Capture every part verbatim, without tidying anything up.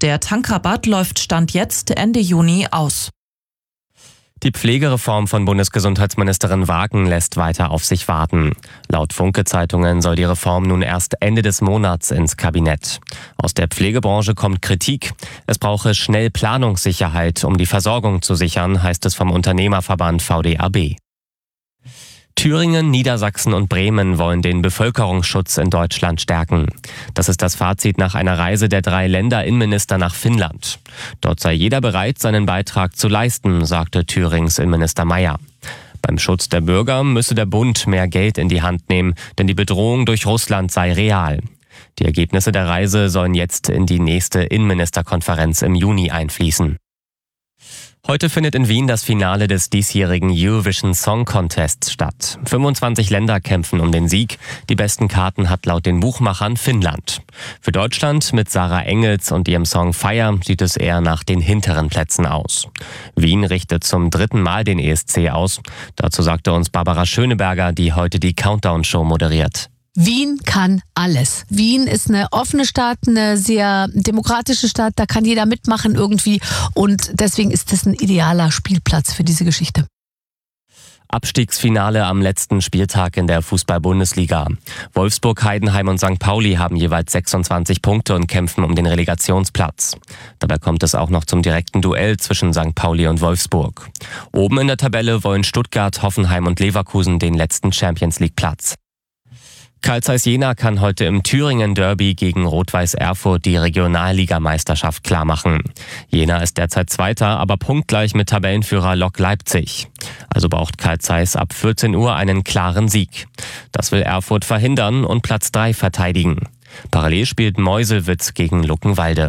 Der Tankrabatt läuft Stand jetzt Ende Juni aus. Die Pflegereform von Bundesgesundheitsministerin Wagen lässt weiter auf sich warten. Laut Funke-Zeitungen soll die Reform nun erst Ende des Monats ins Kabinett. Aus der Pflegebranche kommt Kritik. Es brauche schnell Planungssicherheit, um die Versorgung zu sichern, heißt es vom Unternehmerverband V D A B. Thüringen, Niedersachsen und Bremen wollen den Bevölkerungsschutz in Deutschland stärken. Das ist das Fazit nach einer Reise der drei Länder-Innenminister nach Finnland. Dort sei jeder bereit, seinen Beitrag zu leisten, sagte Thürings Innenminister Mayer. Beim Schutz der Bürger müsse der Bund mehr Geld in die Hand nehmen, denn die Bedrohung durch Russland sei real. Die Ergebnisse der Reise sollen jetzt in die nächste Innenministerkonferenz im Juni einfließen. Heute findet in Wien das Finale des diesjährigen Eurovision Song Contest statt. fünfundzwanzig Länder kämpfen um den Sieg. Die besten Karten hat laut den Buchmachern Finnland. Für Deutschland mit Sarah Engels und ihrem Song Fire sieht es eher nach den hinteren Plätzen aus. Wien richtet zum dritten Mal den E S C aus. Dazu sagte uns Barbara Schöneberger, die heute die Countdown-Show moderiert. Wien kann alles. Wien ist eine offene Stadt, eine sehr demokratische Stadt, da kann jeder mitmachen irgendwie und deswegen ist das ein idealer Spielplatz für diese Geschichte. Abstiegsfinale am letzten Spieltag in der Fußball-Bundesliga. Wolfsburg, Heidenheim und Sankt Pauli haben jeweils sechsundzwanzig Punkte und kämpfen um den Relegationsplatz. Dabei kommt es auch noch zum direkten Duell zwischen Sankt Pauli und Wolfsburg. Oben in der Tabelle wollen Stuttgart, Hoffenheim und Leverkusen den letzten Champions-League-Platz. Carl Zeiss Jena kann heute im Thüringen-Derby gegen Rot-Weiß Erfurt die Regionalligameisterschaft klarmachen. Jena ist derzeit Zweiter, aber punktgleich mit Tabellenführer Lok Leipzig. Also braucht Carl Zeiss ab vierzehn Uhr einen klaren Sieg. Das will Erfurt verhindern und Platz drei verteidigen. Parallel spielt Meuselwitz gegen Luckenwalde.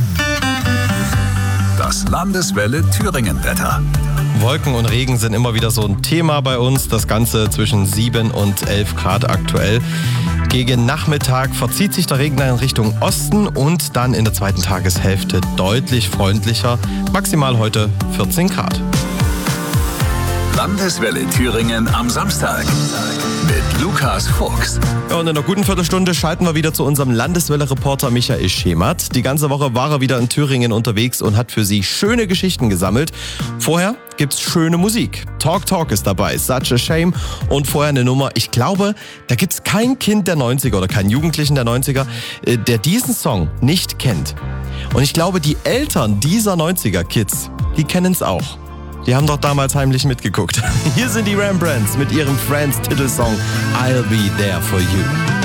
Das Landeswelle Thüringen-Wetter. Wolken und Regen sind immer wieder so ein Thema bei uns. Das Ganze zwischen sieben und elf Grad aktuell. Gegen Nachmittag verzieht sich der Regen dann in Richtung Osten und dann in der zweiten Tageshälfte deutlich freundlicher. Maximal heute vierzehn Grad. Landeswelle Thüringen am Samstag mit Lukas Fuchs. Ja, und in einer guten Viertelstunde schalten wir wieder zu unserem Landeswelle-Reporter Michael Schemert. Die ganze Woche war er wieder in Thüringen unterwegs und hat für Sie schöne Geschichten gesammelt. Vorher gibt's schöne Musik. Talk Talk ist dabei, Such a Shame und vorher eine Nummer. Ich glaube, da gibt's kein Kind der neunziger oder keinen Jugendlichen der neunziger, der diesen Song nicht kennt. Und ich glaube, die Eltern dieser neunziger-Kids, die kennen's auch. Die haben doch damals heimlich mitgeguckt. Hier sind die Rembrandts mit ihrem Friends-Titelsong I'll Be There For You.